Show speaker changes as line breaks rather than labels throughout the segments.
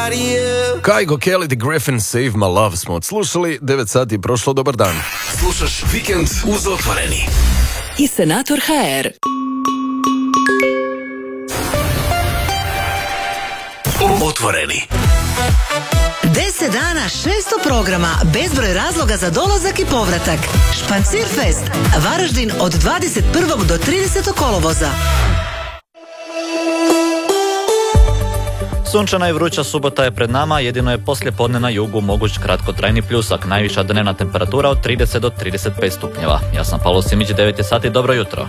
Kygo, Kelly, The Griffin, Save My Love smo odslušali, 9 sati je prošlo, dobar dan.
Slušaš Vikend uz Otvoreni.
I Senator HR.
Otvoreni.
10 dana, 600 programa, bezbroj razloga za dolazak i povratak. Špancirfest, Varaždin od 21. do 30. kolovoza.
Sunčana i vruća subota je pred nama, jedino je poslijepodne na jugu moguć kratkotrajni pljusak, najviša dnevna temperatura od 30 do 35 stupnjeva. Ja sam Pavlo Simić, 9 je sati, dobro jutro.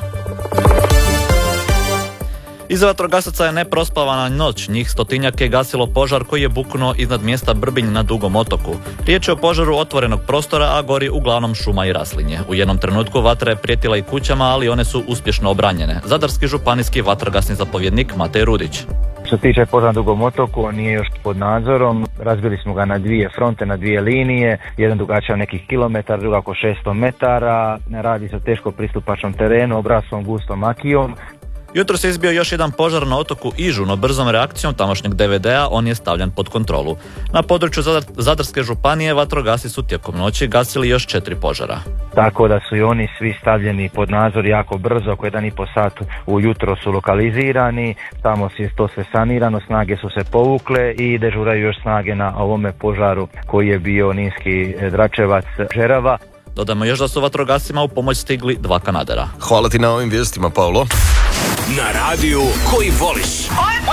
Iza vatrogasaca je neprospavana noć, njih 100-tinjak je gasilo požar koji je buknuo iznad mjesta Brbinj na Dugom otoku. Riječ je o požaru otvorenog prostora, a gori uglavnom šuma i raslinje. U jednom trenutku vatra je prijetila i kućama, ali one su uspješno obranjene. Zadarski županijski vatrogasni zapovjednik Matej Rudić.
Što se tiče požara na Dugom otoku, on nije još pod nadzorom. Razbili smo ga na dvije fronte, na dvije linije. Jedan dugačak nekih kilometara, druga oko 600 metara. Radi se o teško pristupačnom terenu, obraslom gustom makijom.
Jutro se izbio još jedan požar na otoku Ižu, no brzom reakcijom tamošnjeg DVD-a on je stavljan pod kontrolu. Na području Zadarske županije vatrogasci su tijekom noći gasili još 4 požara.
Tako da su i oni svi stavljeni pod nadzor jako brzo, oko 1,5 sat ujutro su lokalizirani, tamo je to sve sanirano, snage su se povukle i dežuraju još snage na ovome požaru koji je bio Ninski Dračevac Žerava.
Dodamo još da su vatrogascima u pomoć stigli 2 kanadera.
Hvala ti na ovim vijestima, Paolo.
Na radiju koji voliš.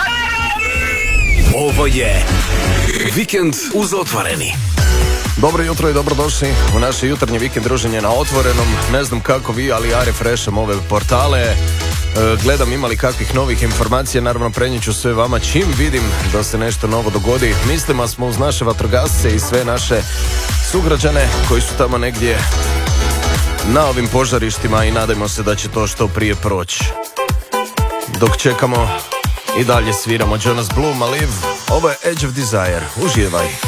Ovo je Vikend uz Otvoreni.
Dobro jutro i dobrodošli u naše jutarnje vikend druženje na Otvorenom. Ne znam kako vi, ali ja refrešam ove portale. Gledam imali kakvih novih informacija, naravno prenijet ću sve vama čim vidim da se nešto novo dogodi. Mislimo smo uz naše vatrogasce i sve naše sugrađane koji su tamo negdje na ovim požarištima i nadajmo se da će to što prije proći. Dok čekamo i dalje sviramo Jonas Blue, Maliv, ovo je Edge of Desire, uživaj.